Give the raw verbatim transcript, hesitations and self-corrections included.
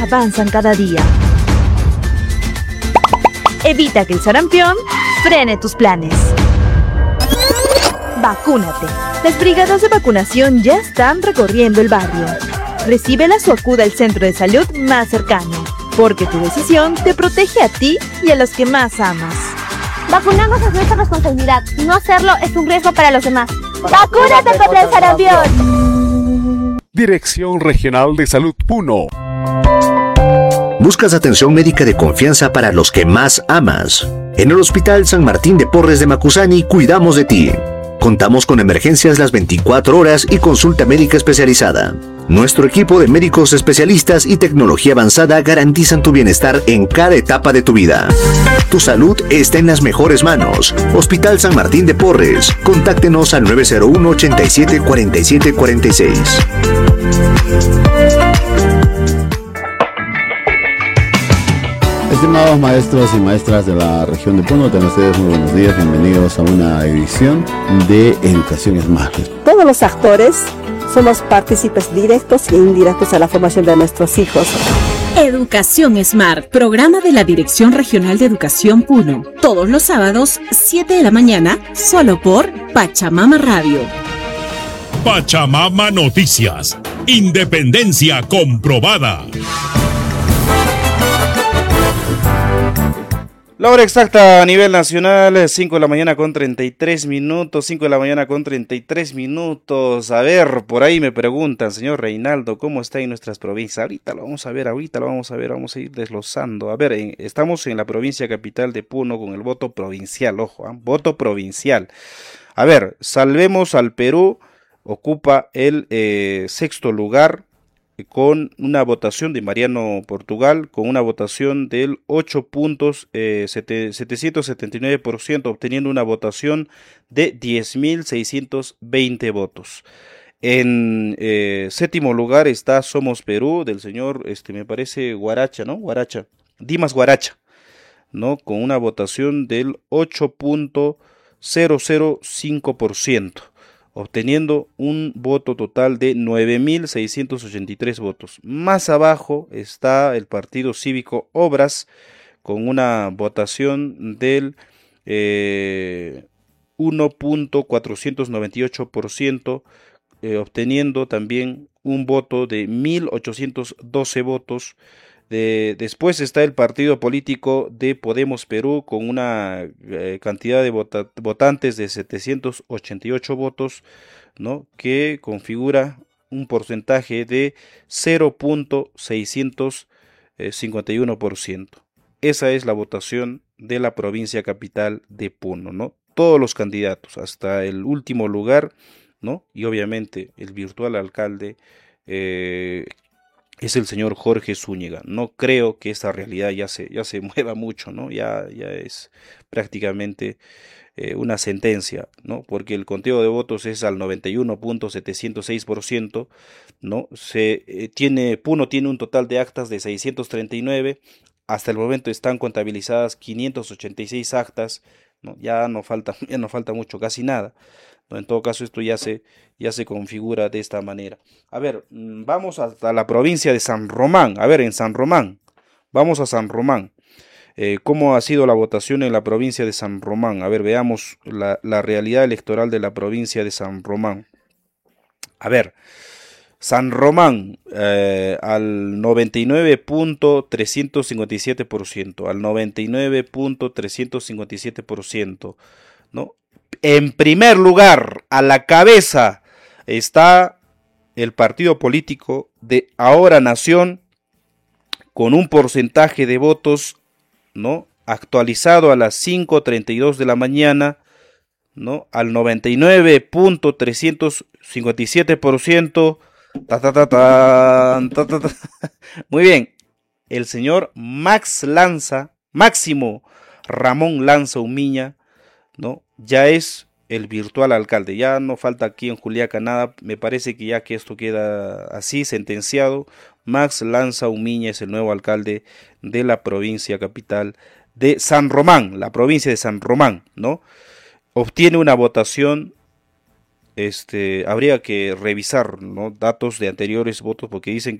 avanzan cada día. Evita que el sarampión frene tus planes. Vacúnate. Las brigadas de vacunación ya están recorriendo el barrio. Recíbelas o acuda al centro de salud más cercano, porque tu decisión te protege a ti y a los que más amas. Vacunarnos es nuestra responsabilidad. No hacerlo es un riesgo para los demás. ¡Vacúnate contra el sarampión! Dirección Regional de Salud Puno. ¿Buscas atención médica de confianza para los que más amas? En el Hospital San Martín de Porres de Macusani cuidamos de ti. Contamos con emergencias las veinticuatro horas y consulta médica especializada. Nuestro equipo de médicos especialistas y tecnología avanzada garantizan tu bienestar en cada etapa de tu vida. Tu salud está en las mejores manos. Hospital San Martín de Porres. Contáctenos al nueve cero uno, ochenta y siete, cuarenta y siete cuarenta y seis. Estimados maestros y maestras de la región de Puno, tengan ustedes muy buenos días, bienvenidos a una edición de Educación Smart. Todos los actores somos partícipes directos e indirectos a la formación de nuestros hijos. Educación Smart, programa de la Dirección Regional de Educación Puno. Todos los sábados, siete de la mañana, solo por Pachamama Radio. Pachamama Noticias. Independencia comprobada. La hora exacta a nivel nacional, cinco de la mañana con treinta y tres minutos, cinco de la mañana con treinta y tres minutos. A ver, por ahí me preguntan, señor Reinaldo, ¿cómo está en nuestras provincias? Ahorita lo vamos a ver, ahorita lo vamos a ver, vamos a ir desglosando. A ver, en, estamos en la provincia capital de Puno con el voto provincial, ojo, ¿eh? Voto provincial. A ver, Salvemos al Perú, ocupa el eh, sexto lugar, con una votación de Mariano Portugal, con una votación del ocho punto setecientos setenta y nueve por ciento, obteniendo una votación de diez mil seiscientos veinte votos. En eh, séptimo lugar está Somos Perú, del señor, este me parece, Guaracha, ¿no? Guaracha, Dimas Guaracha, ¿no? Con una votación del ocho punto cero cero cinco por ciento. Obteniendo un voto total de nueve mil seiscientos ochenta y tres votos. Más abajo está el Partido Cívico Obras con una votación del eh, uno punto cuatrocientos noventa y ocho por ciento, eh, obteniendo también un voto de mil ochocientos doce votos. De, después está el partido político de Podemos Perú con una eh, cantidad de vota, votantes de setecientos ochenta y ocho votos, ¿no? Que configura un porcentaje de cero punto seiscientos cincuenta y uno por ciento. Esa es la votación de la provincia capital de Puno, ¿no? Todos los candidatos hasta el último lugar, ¿no? Y obviamente el virtual alcalde eh, es el señor Jorge Zúñiga. No creo que esta realidad ya se, ya se mueva mucho, ¿no? Ya, ya es prácticamente eh, una sentencia, ¿no? Porque el conteo de votos es al noventa y uno punto setecientos seis por ciento, ¿no? Se, eh, tiene, Puno tiene un total de actas de seiscientos treinta y nueve, hasta el momento están contabilizadas quinientas ochenta y seis actas, ¿no? Ya no falta, ya no falta mucho, casi nada. En todo caso, esto ya se, ya se configura de esta manera. A ver, vamos hasta la provincia de San Román. A ver, en San Román, vamos a San Román. Eh, ¿Cómo ha sido la votación en la provincia de San Román? A ver, veamos la, la realidad electoral de la provincia de San Román. A ver, San Román eh, al noventa y nueve punto trescientos cincuenta y siete por ciento, al noventa y nueve punto trescientos cincuenta y siete por ciento, ¿no? En primer lugar, a la cabeza, está el partido político de Ahora Nación, con un porcentaje de votos, ¿no? Actualizado a las cinco treinta y dos de la mañana, ¿no? Al noventa y nueve punto trescientos cincuenta y siete por ciento. Ta, ta, ta, ta, ta, ta, ta. Muy bien, el señor Max Lanza, Máximo Ramón Lanza Umiña, ¿no? Ya es el virtual alcalde. Ya no falta aquí en Juliaca nada. Me parece que ya que esto queda así sentenciado, Max Lanza Umiña es el nuevo alcalde de la provincia capital de San Román, la provincia de San Román, ¿no? Obtiene una votación, este, habría que revisar, ¿no? Datos de anteriores votos, porque dicen que